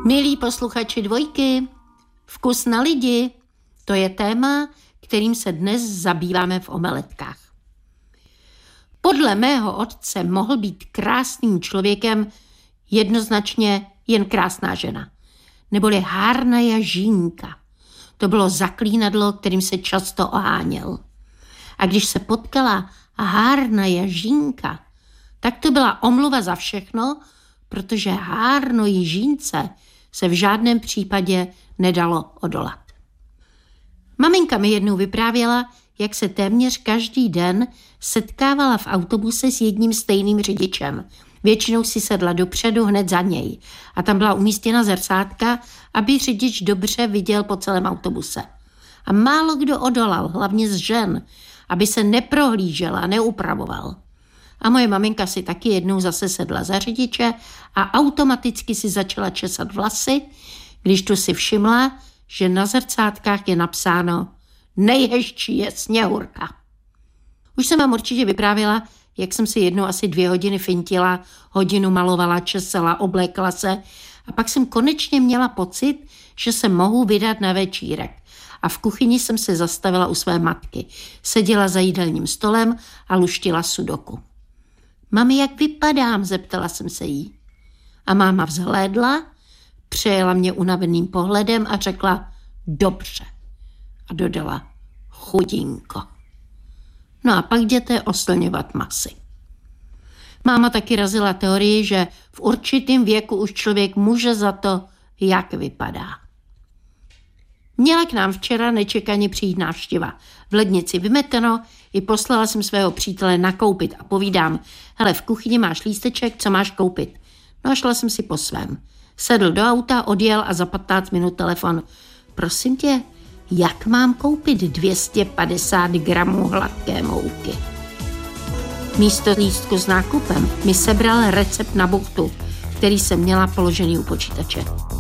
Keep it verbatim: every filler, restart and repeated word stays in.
Milí posluchači Dvojky, vkus na lidi, to je téma, kterým se dnes zabýváme v Omeletkách. Podle mého otce mohl být krásným člověkem jednoznačně jen krásná žena, neboli Hárnaja Žínka. To bylo zaklínadlo, kterým se často oháněl. A když se potkala Hárnaja Žínka, tak to byla omluva za všechno, protože Hárnoji Žínce se v žádném případě nedalo odolat. Maminka mi jednou vyprávěla, jak se téměř každý den setkávala v autobuse s jedním stejným řidičem. Většinou si sedla dopředu hned za něj a tam byla umístěna zrcátka, aby řidič dobře viděl po celém autobuse. A málo kdo odolal, hlavně z žen, aby se neprohlížel a neupravoval. A moje maminka si taky jednou zase sedla za řidiče a automaticky si začala česat vlasy, když tu si všimla, že na zrcátkách je napsáno nejhezčí je Sněhurka. Už jsem vám určitě vyprávěla, jak jsem si jednou asi dvě hodiny fintila, hodinu malovala, česala, oblékla se a pak jsem konečně měla pocit, že se mohu vydat na večírek. A v kuchyni jsem se zastavila u své matky. Seděla za jídelním stolem a luštila sudoku. Mami, jak vypadám? Zeptala jsem se jí. A máma vzhlédla, přejela mě unaveným pohledem a řekla dobře. A dodala chudinko. No a pak jděte oslňovat masy. Máma taky razila teorii, že v určitém věku už člověk může za to, jak vypadá. Měla k nám včera nečekaně přijít návštěva. V lednici vymeteno, i poslala jsem svého přítele nakoupit a povídám, hele, v kuchyni máš lísteček, co máš koupit? No a šla jsem si po svém. Sedl do auta, odjel a za patnáct minut telefon. Prosím tě, jak mám koupit dvě stě padesát gramů hladké mouky? Místo lístku s nákupem mi sebral recept na buchtu, který jsem měla položený u počítače.